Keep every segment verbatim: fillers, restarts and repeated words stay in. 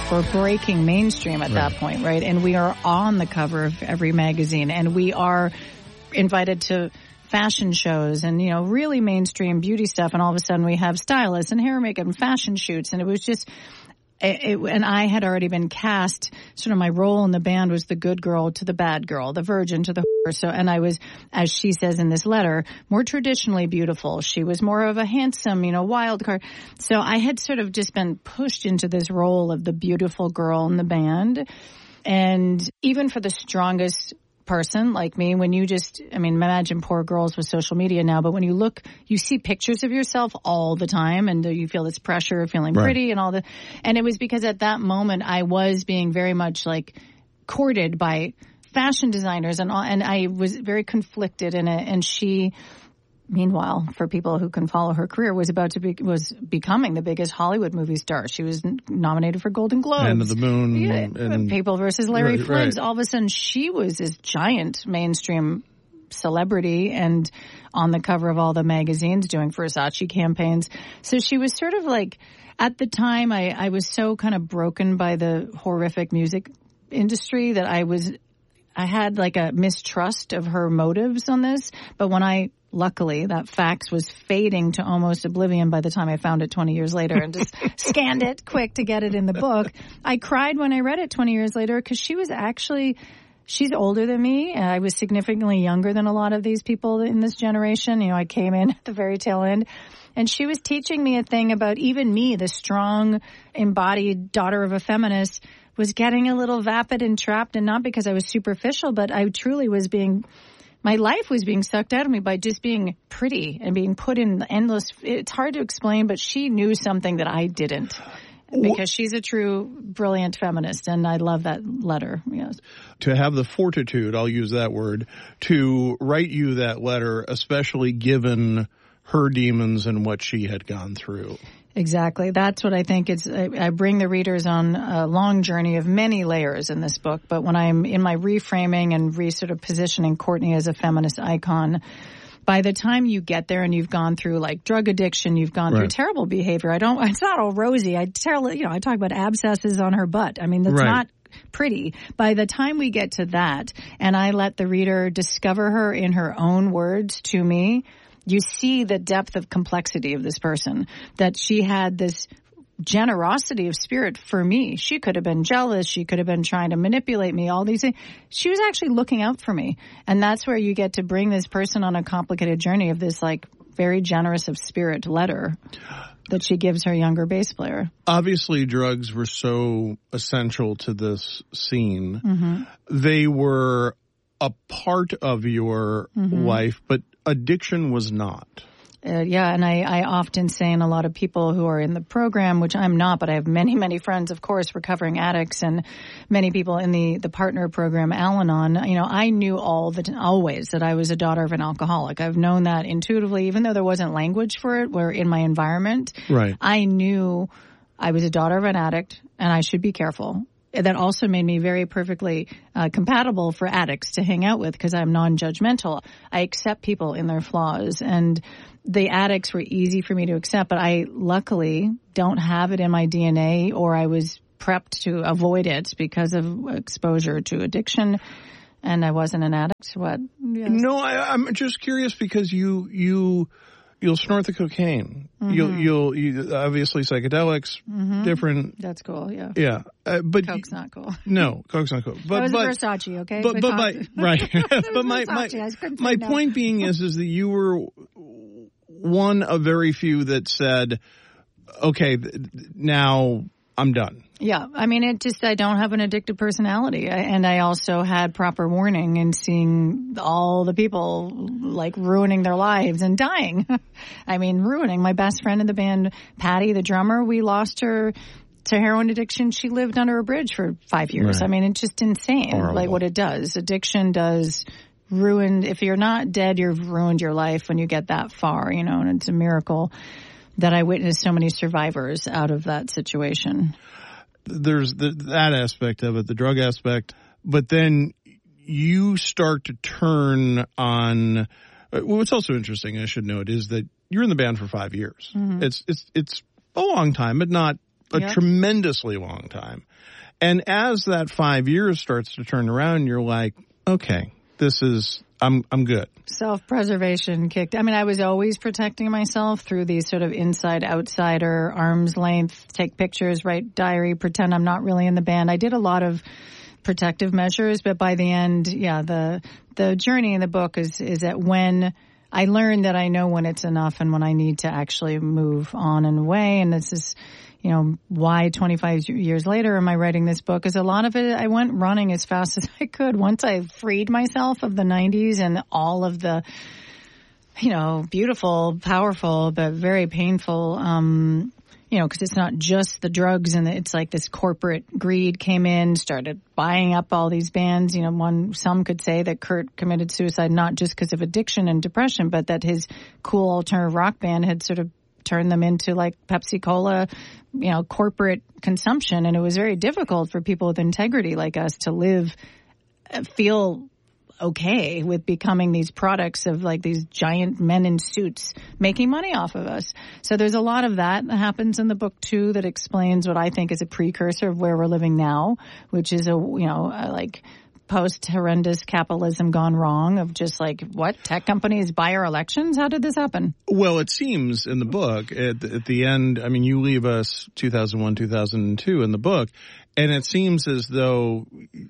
were breaking mainstream at right. that point, right? And we are on the cover of every magazine, and we are invited to fashion shows and, you know, really mainstream beauty stuff. And all of a sudden we have stylists and hair makeup and fashion shoots. And it was just, it, it, and I had already been cast, sort of my role in the band was the good girl to the bad girl, the virgin to the whore. So, and I was, as she says in this letter, more traditionally beautiful. She was more of a handsome, you know, wild card. So I had sort of just been pushed into this role of the beautiful girl in the band. And even for the strongest person like me, when you just, I mean, imagine poor girls with social media now, but when you look, you see pictures of yourself all the time and you feel this pressure of feeling right. pretty and all the, and it was because at that moment I was being very much like courted by fashion designers and all, and I was very conflicted in it. And she, meanwhile, for people who can follow her career, was about to be, was becoming the biggest Hollywood movie star. She was nominated for Golden Globes. Man of the Moon. Yeah, and People versus Larry right, Flynt. right. All of a sudden, she was this giant mainstream celebrity and on the cover of all the magazines doing Versace campaigns. So she was sort of like, at the time, I, I was so kind of broken by the horrific music industry that I was, I had like a mistrust of her motives on this. But when I luckily, that fax was fading to almost oblivion by the time I found it twenty years later and just scanned it quick to get it in the book. I cried when I read it twenty years later because she was actually, she's older than me. And I was significantly younger than a lot of these people in this generation. You know, I came in at the very tail end. And she was teaching me a thing about even me, the strong, embodied daughter of a feminist, was getting a little vapid and trapped. And not because I was superficial, but I truly was being... My life was being sucked out of me by just being pretty and being put in endless... It's hard to explain, but she knew something that I didn't because she's a true, brilliant feminist, and I love that letter. Yes. To have the fortitude, I'll use that word, to write you that letter, especially given her demons and what she had gone through. Exactly. That's what I think is, I, I bring the readers on a long journey of many layers in this book. But when I'm in my reframing and re sort of positioning Courtney as a feminist icon, by the time you get there and you've gone through like drug addiction, you've gone right. through terrible behavior. I don't, it's not all rosy. I tell, you know, I talk about abscesses on her butt. I mean, that's right. not pretty. By the time we get to that and I let the reader discover her in her own words to me, you see the depth of complexity of this person, that she had this generosity of spirit for me. She could have been jealous. She could have been trying to manipulate me, all these things. She was actually looking out for me. And that's where you get to bring this person on a complicated journey of this like very generous of spirit letter that she gives her younger bass player. Obviously, drugs were so essential to this scene. Mm-hmm. They were a part of your mm-hmm. life, but addiction was not. Uh, yeah, and I, I often say, and a lot of people who are in the program, which I'm not, but I have many, many friends, of course, recovering addicts, and many people in the, the partner program, Al-Anon. You know, I knew all the always that I was a daughter of an alcoholic. I've known that intuitively, even though there wasn't language for it, where in my environment, right. I knew I was a daughter of an addict, and I should be careful. That also made me very perfectly uh, compatible for addicts to hang out with because I'm non-judgmental. I accept people in their flaws, and the addicts were easy for me to accept, but I luckily don't have it in my D N A, or I was prepped to avoid it because of exposure to addiction, and I wasn't an addict. What? Yes. No, I, I'm just curious because you you you'll snort the cocaine. Mm-hmm. You'll you'll you, obviously psychedelics mm-hmm. different. That's cool. Yeah. Yeah, uh, but Coke's not cool. No, Coke's not cool. But that was but, Versace, okay. But but, but right. but my Versace. my my no. point being is is that you were one of very few that said, okay, now I'm done. Yeah. I mean, it just, I don't have an addictive personality. I, and I also had proper warning and seeing all the people like ruining their lives and dying. I mean, ruining. My best friend in the band, Patty, the drummer, we lost her to heroin addiction. She lived under a bridge for five years. Right. I mean, it's just insane. Horrible. Like what it does. Addiction does ruin. If you're not dead, you've ruined your life when you get that far, you know, and it's a miracle that I witnessed so many survivors out of that situation. There's the, that aspect of it, the drug aspect, but then you start to turn on. What's also interesting, I should note, is that you're in the band for five years. Mm-hmm. It's it's it's a long time, but not a Yep. tremendously long time. And as that five years starts to turn around, you're like, okay, this is, I'm, I'm good. Self-preservation kicked. I mean, I was always protecting myself through these sort of inside-outsider, arm's length, take pictures, write diary, pretend I'm not really in the band. I did a lot of protective measures, but by the end, yeah, the the journey in the book is is that when I learned that I know when it's enough and when I need to actually move on and away. And this is, you know, why twenty-five years later am I writing this book? Is a lot of it, I went running as fast as I could. Once I freed myself of the nineties and all of the, you know, beautiful, powerful, but very painful, um, you know, because it's not just the drugs and it's like this corporate greed came in, started buying up all these bands. You know, one, some could say that Kurt committed suicide not just because of addiction and depression, but that his cool alternative rock band had sort of turned them into like Pepsi Cola, you know, corporate consumption. And it was very difficult for people with integrity like us to live, feel okay with becoming these products of like these giant men in suits making money off of us. So there's a lot of that that happens in the book too that explains what I think is a precursor of where we're living now, which is a, you know, a, like post horrendous capitalism gone wrong of just like, what, tech companies buy our elections? How did this happen? Well, it seems in the book at, at the end, I mean, you leave us two thousand one, two thousand two in the book, and it seems as though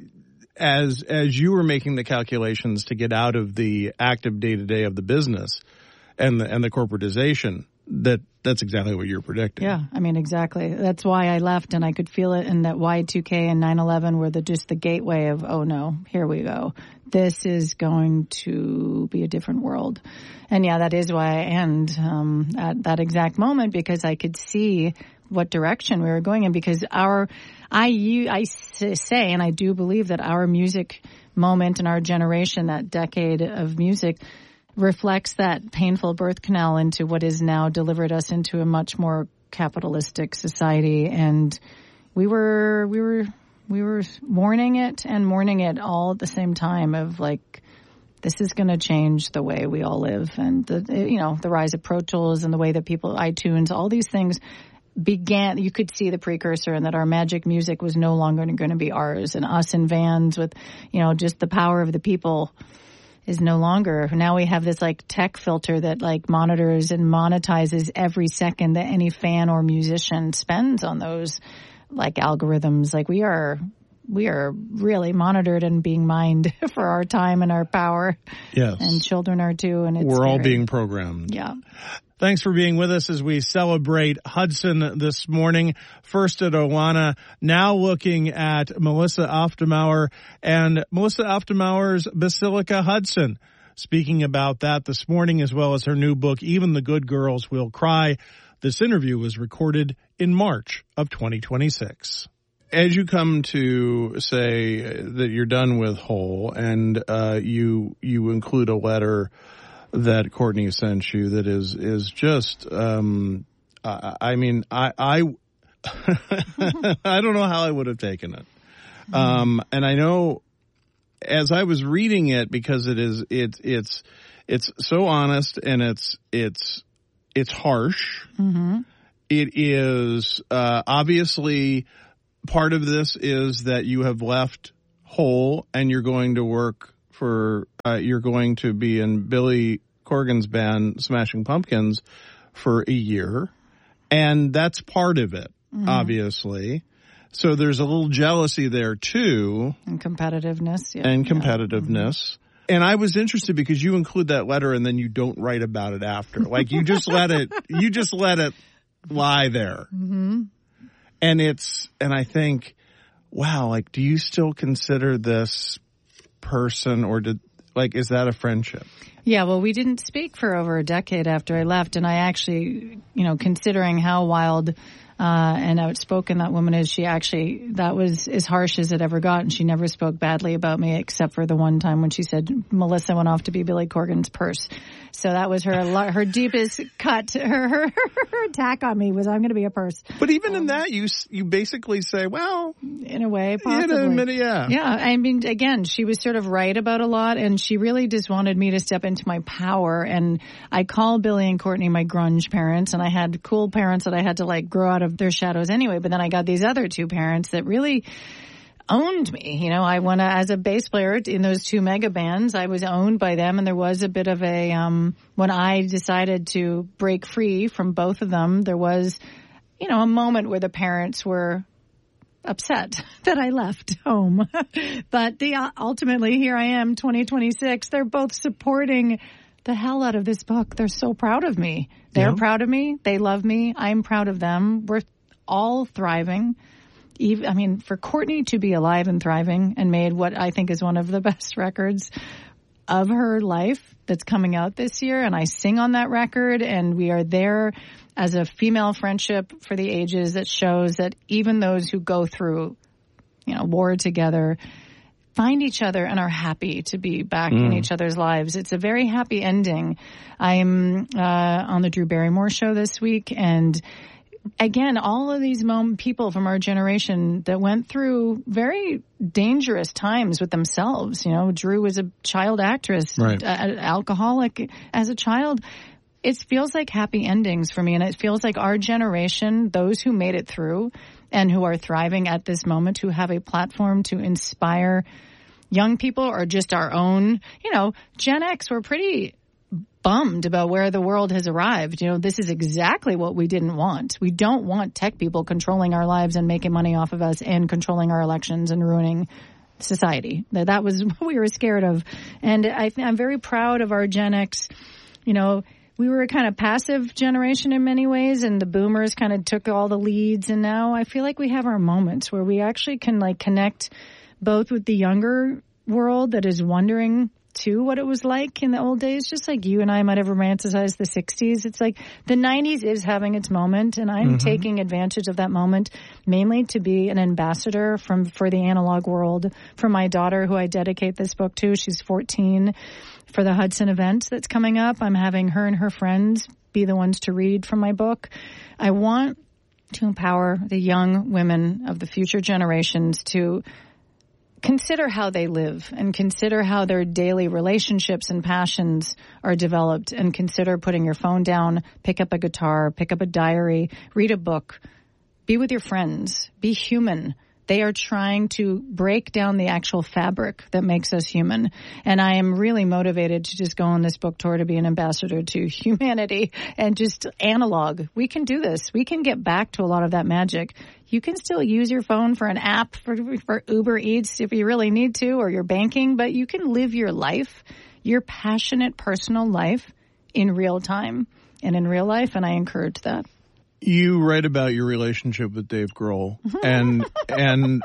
as as you were making the calculations to get out of the active day-to-day of the business and the, and the corporatization, that that's exactly what you're predicting. Yeah, I mean, exactly. That's why I left, and I could feel it, and that Y two K and nine eleven were the just the gateway of, oh no, here we go. This is going to be a different world. And yeah, that is why I end um, at that exact moment, because I could see what direction we were going in, because our, I, you, I say, and I do believe that our music moment and our generation, that decade of music, reflects that painful birth canal into what is now delivered us into a much more capitalistic society. And we were, we were, we were mourning it and mourning it all at the same time of like, this is going to change the way we all live. And the, you know, the rise of Pro Tools and the way that people, iTunes, all these things began, you could see the precursor, and that our magic music was no longer going to be ours, and us in vans with, you know, just the power of the people is no longer. Now we have this like tech filter that like monitors and monetizes every second that any fan or musician spends on those like algorithms. Like we are, we are really monitored and being mined for our time and our power. Yes. And children are too. And it's we're all very, being programmed. Yeah. Thanks for being with us as we celebrate Hudson this morning. First at Owana, now looking at Melissa Auftemauer and Melissa Auftemauer's Basilica Hudson. Speaking about that this morning, as well as her new book, Even the Good Girls Will Cry. This interview was recorded in March of twenty twenty-six. As you come to say that you're done with Hole, and uh, you you include a letter that Courtney sent you that is is just um I, I mean I I I don't know how I would have taken it. Um and I know as I was reading it, because it is it it's it's so honest, and it's it's it's harsh. Mm-hmm. It is uh obviously part of this is that you have left Hole and you're going to work for uh, you're going to be in Billy Corgan's band Smashing Pumpkins for a year, and that's part of it, mm-hmm. obviously. So there's a little jealousy there too, and competitiveness, yeah. and competitiveness. Yeah. And I was interested because you include that letter and then you don't write about it after. Like you just let it, you just let it lie there, mm-hmm. and it's and I think, wow, like do you still consider this person, or did like is that a friendship? Yeah, well, we didn't speak for over a decade after I left, and I actually, you know, considering how wild uh and outspoken that woman is, she actually, that was as harsh as it ever got, and she never spoke badly about me except for the one time when she said Melissa went off to be Billy Corgan's purse. So that was her her deepest cut. Her, her, her attack on me was, I'm going to be a purse. But even um, in that, you you basically say, well, in a way, possibly. In a minute, yeah. Yeah, I mean, again, she was sort of right about a lot, and she really just wanted me to step into my power. And I call Billy and Courtney my grunge parents, and I had cool parents that I had to like grow out of of their shadows anyway. But then I got these other two parents that really owned me. You know, I went as a bass player in those two mega bands. I was owned by them, and there was a bit of a um when I decided to break free from both of them, there was, you know, a moment where the parents were upset that I left home. But the uh, ultimately here I am, twenty twenty-six. They're both supporting the hell out of this book. They're so proud of me. They're yeah. proud of me. They love me. I'm proud of them. We're all thriving. Even, I mean, for Courtney to be alive and thriving and made what I think is one of the best records of her life that's coming out this year, and I sing on that record, and we are there as a female friendship for the ages that shows that even those who go through, you know, war together find each other and are happy to be back mm. in each other's lives. It's a very happy ending. I'm uh, on the Drew Barrymore show this week, and again, all of these mom- people from our generation that went through very dangerous times with themselves. You know, Drew was a child actress, right. a- alcoholic as a child. It feels like happy endings for me, and it feels like our generation, those who made it through and who are thriving at this moment, who have a platform to inspire young people or just our own, you know, Gen X, we're pretty bummed about where the world has arrived. You know, this is exactly what we didn't want. We don't want tech people controlling our lives and making money off of us and controlling our elections and ruining society. That was what we were scared of. And I th- I'm very proud of our Gen X. You know, we were a kind of passive generation in many ways, and the boomers kind of took all the leads. And now I feel like we have our moments where we actually can like connect both with the younger world that is wondering too what it was like in the old days, just like you and I might have romanticized the sixties. It's like the nineties is having its moment, and I'm mm-hmm. taking advantage of that moment mainly to be an ambassador from for the analog world for my daughter, who I dedicate this book to. She's fourteen. For the Hudson event that's coming up, I'm having her and her friends be the ones to read from my book. I want to empower the young women of the future generations to consider how they live and consider how their daily relationships and passions are developed, and consider putting your phone down, pick up a guitar, pick up a diary, read a book, be with your friends, be human. They are trying to break down the actual fabric that makes us human. And I am really motivated to just go on this book tour to be an ambassador to humanity and just analog. We can do this. We can get back to a lot of that magic. You can still use your phone for an app for, for Uber Eats if you really need to, or your banking, but you can live your life, your passionate personal life in real time and in real life. And I encourage that. You write about your relationship with Dave Grohl, and and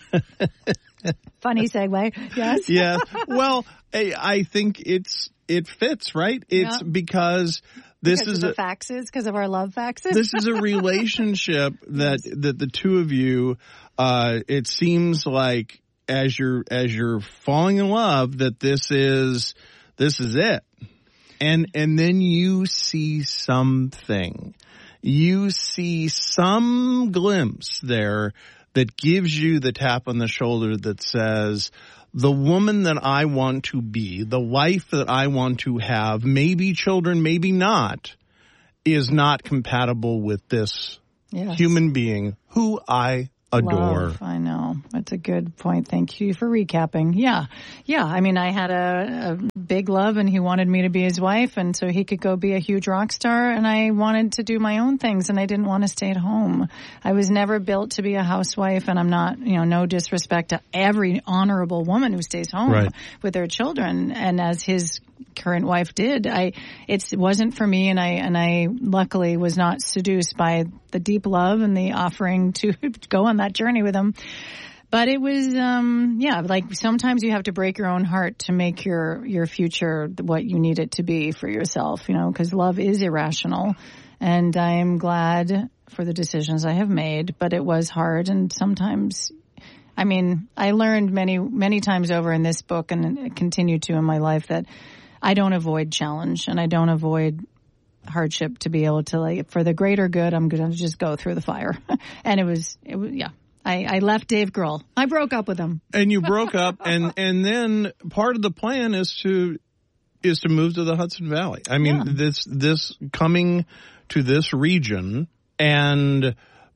funny segue, yes, yeah. Well, I, I think it's it fits, right? It's yeah. because this because is of a, the faxes, because of our love faxes. This is a relationship that yes. that the two of you. Uh, it seems like as you're as you're falling in love, that this is this is it, and and then you see something. You see some glimpse there that gives you the tap on the shoulder that says, the woman that I want to be, the wife that I want to have, maybe children, maybe not, is not compatible with this yes. human being who I adore. Love, I know. That's a good point. Thank you for recapping. Yeah. Yeah. I mean, I had a, a big love, and he wanted me to be his wife, and so he could go be a huge rock star, and I wanted to do my own things, and I didn't want to stay at home. I was never built to be a housewife, and I'm not, you know, no disrespect to every honorable woman who stays home right. with their children, and as his current wife did. I it's, it wasn't for me, and I and I luckily was not seduced by the deep love and the offering to go on that journey with him. But it was, um, yeah, like sometimes you have to break your own heart to make your your future what you need it to be for yourself, you know, because love is irrational. And I am glad for the decisions I have made, but it was hard, and sometimes. I mean, I learned many, many times over in this book, and continue to in my life, that I don't avoid challenge and I don't avoid hardship to be able to, like, for the greater good, I'm going to just go through the fire. And it was, it was, yeah. I, I left Dave Grohl. I broke up with him. And you broke up, and, and then part of the plan is to is to move to the Hudson Valley. I mean, yeah. this this coming to this region and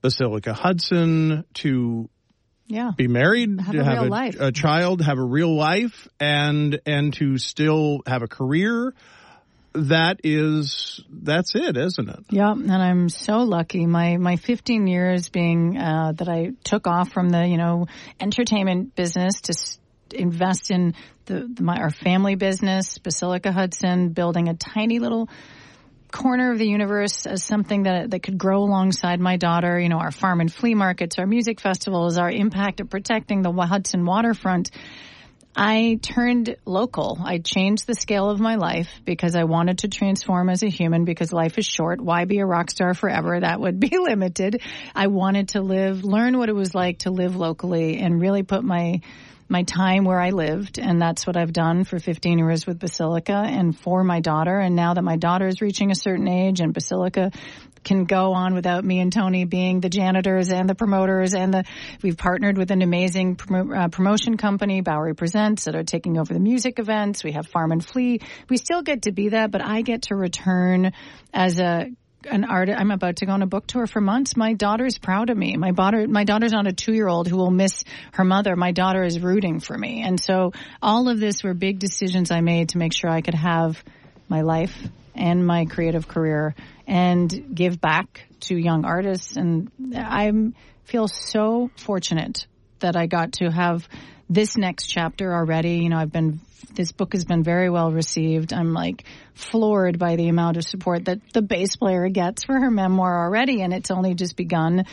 Basilica Hudson to yeah. be married, have to a have real a, life. a child, have a real life, and and to still have a career. That is, that's it, isn't it? Yeah, and I'm so lucky. My my fifteen years being uh, that I took off from the you know entertainment business to s- invest in the, the my our family business, Basilica Hudson, building a tiny little corner of the universe as something that that could grow alongside my daughter. You know, our farm and flea markets, our music festivals, our impact of protecting the Hudson waterfront. I turned local. I changed the scale of my life because I wanted to transform as a human, because life is short. Why be a rock star forever? That would be limited. I wanted to live, learn what it was like to live locally and really put my my time where I lived. And that's what I've done for fifteen years with Basilica and for my daughter. And now that my daughter is reaching a certain age and Basilica can go on without me and Tony being the janitors and the promoters, and the we've partnered with an amazing promo, uh, promotion company, Bowery Presents, that are taking over the music events. We have Farm and Flea. We still get to be that, but I get to return as a an artist. I'm about to go on a book tour for months. My daughter's proud of me. My daughter, my daughter's not a two-year-old who will miss her mother. My daughter is rooting for me. And so all of this were big decisions I made to make sure I could have my life and my creative career and give back to young artists. And I feel so fortunate that I got to have this next chapter already. You know, I've been, this book has been very well received. I'm like floored by the amount of support that the bass player gets for her memoir already, and it's only just begun.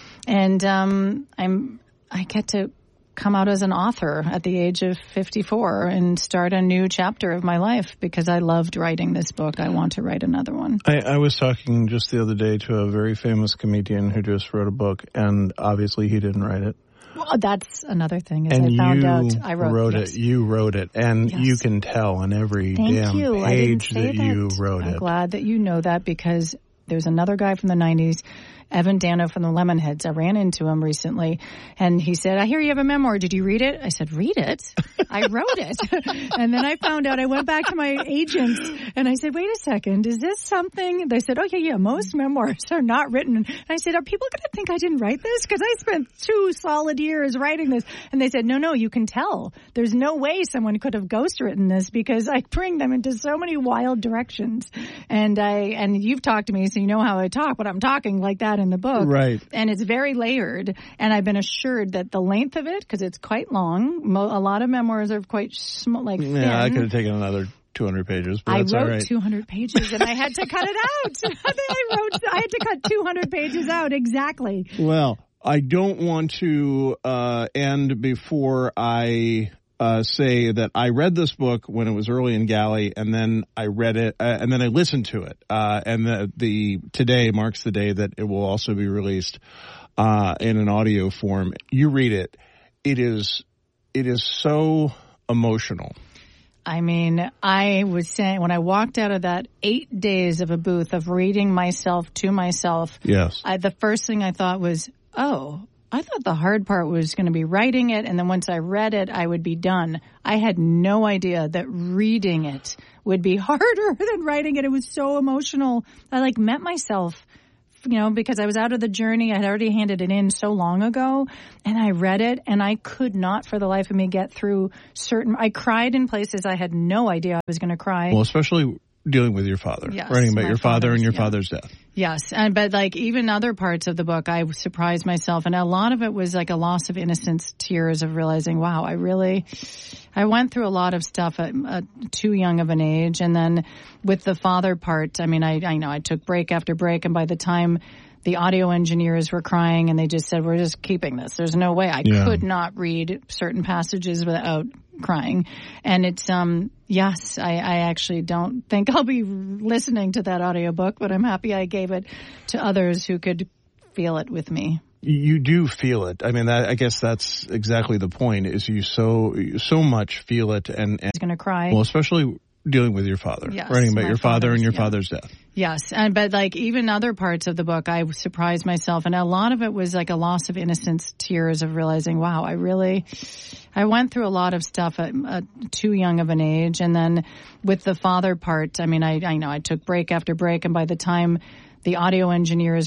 And um, I'm, I get to come out as an author at the age of fifty-four and start a new chapter of my life because I loved writing this book. I want to write another one. I, I was talking just the other day to a very famous comedian who just wrote a book, and obviously he didn't write it. Well, that's another thing. As and I found you out, I wrote, wrote yes. it. You wrote it, and yes. you can tell on every Thank damn you. page that, that, that you wrote I'm it. I'm glad that you know that, because there's another guy from the nineties, Evan Dano from the Lemonheads. I ran into him recently, and he said, I hear you have a memoir. Did you read it? I said, read it? I wrote it. And then I found out, I went back to my agents, and I said, wait a second, is this something? They said, oh, yeah, yeah, most memoirs are not written. And I said, are people going to think I didn't write this? Because I spent two solid years writing this. And they said, no, no, you can tell. There's no way someone could have ghostwritten this, because I bring them into so many wild directions. And I and you've talked to me, so you know how I talk, but I'm talking like that in the book. Right. And it's very layered. And I've been assured that the length of it, because it's quite long, mo- a lot of memoirs are quite small, like thin. Yeah, I could have taken another two hundred pages, but I that's wrote all right. two hundred pages, and I had to cut it out. I wrote, I had to cut two hundred pages out, exactly. Well, I don't want to uh, end before I uh, say that I read this book when it was early in Galley, and then I read it, uh, and then I listened to it. Uh, and the, the today marks the day that it will also be released uh, in an audio form. You read it; it is it is so emotional. I mean, I was saying, when I walked out of that eight days of a booth of reading myself to myself, yes, I, the first thing I thought was, oh, I thought the hard part was going to be writing it, and then once I read it, I would be done. I had no idea that reading it would be harder than writing it. It was so emotional. I like met myself, you know, because I was out of the journey. I had already handed it in so long ago, and I read it, and I could not for the life of me get through certain, I cried in places I had no idea I was going to cry. Well, especially dealing with your father, yes, writing about your father and your yeah. father's death. Yes, and but like even other parts of the book, I surprised myself, and a lot of it was like a loss of innocence, tears of realizing, wow, I really, I went through a lot of stuff at, at too young of an age, and then with the father part, I mean, I, I know I took break after break, and by the time the audio engineers were crying, and they just said, we're just keeping this. There's no way. I yeah. could not read certain passages without crying. And it's, um, yes, I, I actually don't think I'll be listening to that audiobook, but I'm happy I gave it to others who could feel it with me. You do feel it. I mean, that, I guess that's exactly the point, is you so, so much feel it. And, and I was going to cry. Well, especially dealing with your father, yes, writing about your father and your yeah. father's death. Yes, and but like even other parts of the book, I surprised myself, and a lot of it was like a loss of innocence, tears of realizing, wow, I really, I went through a lot of stuff at, at too young of an age, and then with the father part, I mean, I, I know I took break after break, and by the time the audio engineers